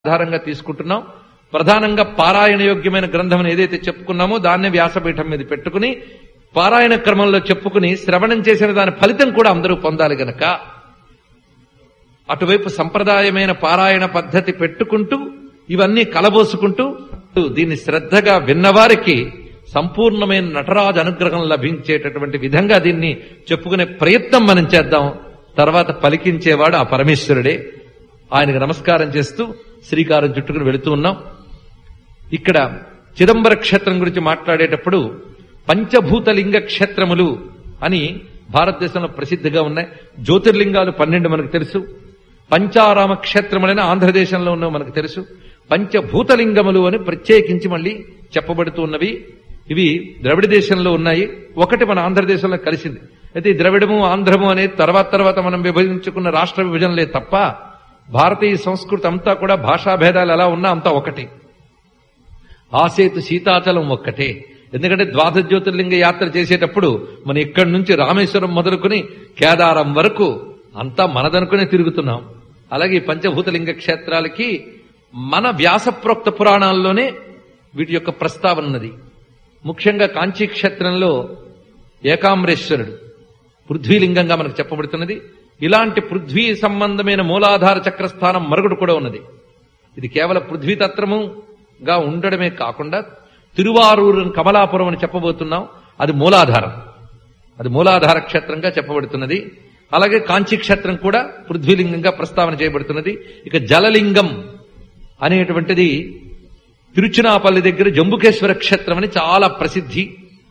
ఆధారంగా తీసుకుంటున్నాం. ప్రధానంగా పారాయణ యోగ్యమైన గ్రంథం ఏదైతే చెప్పుకున్నామో దాన్నే వ్యాసపీఠం మీద పెట్టుకుని పారాయణ క్రమంలో చెప్పుకుని శ్రవణం చేసిన దాని ఫలితం కూడా అందరూ పొందాలి గనక అటువైపు సంప్రదాయమైన పారాయణ పద్ధతి పెట్టుకుంటూ ఇవన్నీ కలబోసుకుంటూ దీన్ని శ్రద్ధగా విన్నవారికి సంపూర్ణమైన నటరాజు అనుగ్రహం లభించేటటువంటి విధంగా దీన్ని చెప్పుకునే ప్రయత్నం మనం చేద్దాం. తర్వాత పలికించేవాడు ఆ పరమేశ్వరుడే. ఆయనకు నమస్కారం చేస్తూ శ్రీకారం చుట్టుకుని వెళుతూ ఉన్నాం. ఇక్కడ చిదంబర క్షేత్రం గురించి మాట్లాడేటప్పుడు పంచభూతలింగ క్షేత్రములు అని భారతదేశంలో ప్రసిద్ధిగా ఉన్నాయి. జ్యోతిర్లింగాలు 12 మనకు తెలుసు. పంచారామ క్షేత్రములైన ఆంధ్రదేశంలో ఉన్నవి మనకు తెలుసు. పంచభూతలింగములు అని ప్రత్యేకించి మళ్ళీ చెప్పబడుతూ ఉన్నవి. ఇవి ద్రవిడ దేశంలో ఉన్నాయి. ఒకటి మన ఆంధ్రదేశంలో కలిసింది. అయితే ఈ ద్రవిడము ఆంధ్రము అనేది తర్వాత మనం విభజించుకున్న రాష్ట్ర విభజనలే తప్ప భారతీయ సంస్కృతి అంతా కూడా భాషా భేదాలు ఎలా ఉన్నా అంతా ఒకటి. ఆసేతు సీతాచలం ఒక్కటే. ఎందుకంటే ద్వాదశ జ్యోతిర్లింగ యాత్ర చేసేటప్పుడు మనం ఇక్కడి నుంచి రామేశ్వరం మొదలుకొని కేదారం వరకు అంతా మనదనుకునే తిరుగుతున్నాం. అలాగే ఈ పంచభూతలింగ క్షేత్రాలకి మన వ్యాసప్రోక్త పురాణాల్లోనే వీటి యొక్క ప్రస్తావన ఉన్నది. ముఖ్యంగా కాంచీ క్షేత్రంలో ఏకాంబరేశ్వరుడు పృథ్వీలింగంగా మనకు చెప్పబడుతున్నది. ఇలాంటి పృథ్వీ సంబంధమైన మూలాధార చక్రస్థానం మరొకటి కూడా ఉన్నది. ఇది కేవలం పృథ్వీతత్వముగా ఉండడమే కాకుండా తిరువారూరు కమలాపురం అని చెప్పబోతున్నాం. అది మూలాధారం. అది మూలాధార క్షేత్రంగా చెప్పబడుతున్నది. అలాగే కాంచీ క్షేత్రం కూడా పృథ్వీలింగంగా ప్రస్తావన చేయబడుతున్నది. ఇక జలలింగం అనేటువంటిది తిరుచినాపల్లి దగ్గర జంబుకేశ్వర క్షేత్రం అని చాలా ప్రసిద్ధి.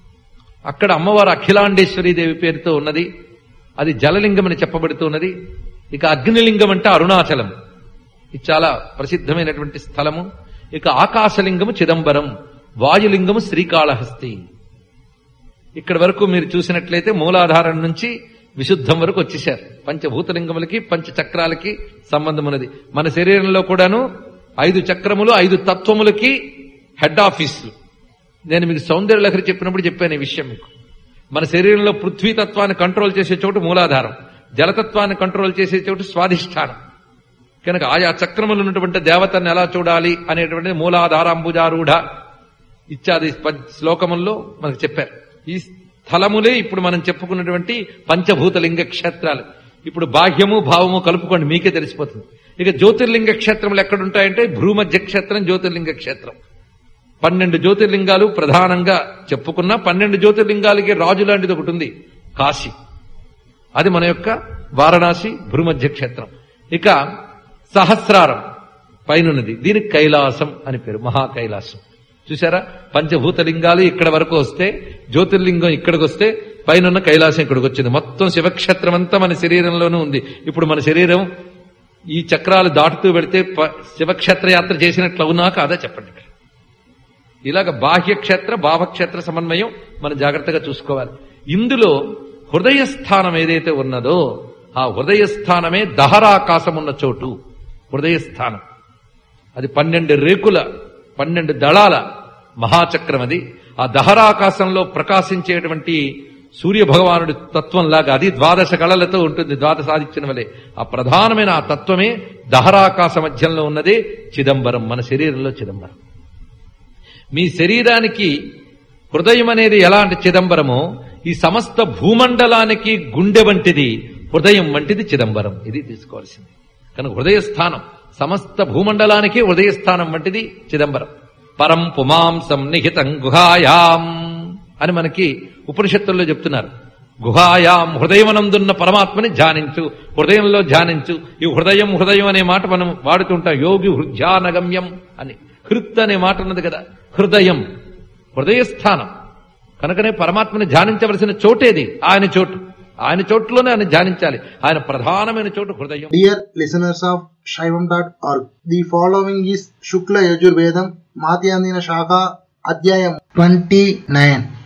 అక్కడ అమ్మవారు అఖిలాండేశ్వరీ దేవి పేరుతో ఉన్నది. అది జలలింగం అని చెప్పబడుతున్నది. ఇక అగ్నిలింగం అంటే అరుణాచలం. ఇది చాలా ప్రసిద్ధమైనటువంటి స్థలము. ఇక ఆకాశలింగము చిదంబరం, వాయులింగము శ్రీకాళహస్తి. ఇక్కడ వరకు మీరు చూసినట్లయితే మూలాధారం నుంచి విశుద్ధం వరకు వచ్చేశారు. పంచభూతలింగములకి పంచచక్రాలకి సంబంధం ఉన్నది. మన శరీరంలో కూడాను 5 చక్రములు 5 తత్వములకి హెడ్ ఆఫీసులు. నేను మీకు సౌందర్య లహరి చెప్పినప్పుడు చెప్పాను ఈ విషయం మీకు. మన శరీరంలో పృథ్వీతత్వాన్ని కంట్రోల్ చేసే చోటు మూలాధారం, జలతత్వాన్ని కంట్రోల్ చేసే చోటు స్వాధిష్టానం. కనుక ఆయా చక్రములు ఉన్నటువంటి దేవతను ఎలా చూడాలి అనేటువంటి మూలాధారాంబుజారూఢ ఇత్యాది శ్లోకముల్లో మనకు చెప్పారు. ఈ స్థలములే ఇప్పుడు మనం చెప్పుకున్నటువంటి పంచభూతలింగ క్షేత్రాలు. ఇప్పుడు బాహ్యము భావము కలుపుకోండి, మీకే తెలిసిపోతుంది. ఇక జ్యోతిర్లింగ క్షేత్రములు ఎక్కడుంటాయంటే భూమధ్య క్షేత్రం జ్యోతిర్లింగ క్షేత్రం. 12 జ్యోతిర్లింగాలు ప్రధానంగా చెప్పుకున్నా 12 జ్యోతిర్లింగాలకి రాజు లాంటిది ఒకటి ఉంది, కాశీ. అది మన యొక్క వారణాసి భూమధ్య క్షేత్రం. ఇక సహస్రారం పైనున్నది, దీనికి కైలాసం అని పేరు, మహాకైలాసం. చూసారా, పంచభూతలింగాలు ఇక్కడ వరకు వస్తే, జ్యోతిర్లింగం ఇక్కడికి వస్తే, పైన కైలాసం ఇక్కడికి వచ్చింది. మొత్తం శివక్షేత్రం అంతా మన శరీరంలోనూ ఉంది. ఇప్పుడు మన శరీరం ఈ చక్రాలు దాటుతూ వెళితే శివక్షేత్ర యాత్ర చేసినట్లు అవునా కాదా చెప్పండి. ఇలాగ బాహ్యక్షేత్ర భావక్షేత్ర సమన్వయం మనం జాగ్రత్తగా చూసుకోవాలి. ఇందులో హృదయస్థానం ఏదైతే ఉన్నదో ఆ హృదయస్థానమే దహరాకాశం ఉన్న చోటు. హృదయస్థానం అది 12 రేకుల 12 దళాల మహాచక్రం. అది ఆ దహరాకాశంలో ప్రకాశించేటువంటి సూర్య భగవానుడి తత్వంలాగా అది 12 కళలతో ఉంటుంది. ద్వాదశాదిత్యుని వలె ఆ ప్రధానమైన ఆ తత్వమే దహరాకాశ మధ్యంలో ఉన్నదే చిదంబరం. మన శరీరంలో చిదంబరం. మీ శరీరానికి హృదయం అనేది ఎలాంటి చిదంబరమో ఈ సమస్త భూమండలానికి గుండె వంటిది, హృదయం వంటిది చిదంబరం. ఇది తీసుకోవాల్సింది. కనుక హృదయస్థానం సమస్త భూమండలానికి హృదయస్థానం వంటిది చిదంబరం. పరం పుమాంసం నిహితం గుహాయాం అని మనకి ఉపనిషత్తుల్లో చెప్తున్నారు. గుహాయాం హృదయమనందున్న పరమాత్మని ధ్యానించు, హృదయంలో ధ్యానించు. ఈ హృదయం హృదయం అనే మాట మనం వాడుతుంటాం. యోగి హృద్యానగమ్యం అని. హృత్ అనే మాట ఉన్నది కదా, హృదయం హృదయస్థానం. కనుకనే పరమాత్మని ధ్యానించవలసిన చోటేది ఆయన చోటు. ఆయన చోట్లోనే ఆయన ధ్యానించాలి. ఆయన ప్రధానమైన చోటు హృదయం. Dear listeners of Shaivam.org, the following is Shukla Yajurvedam Madhyandina Shaka Adhyayam 29.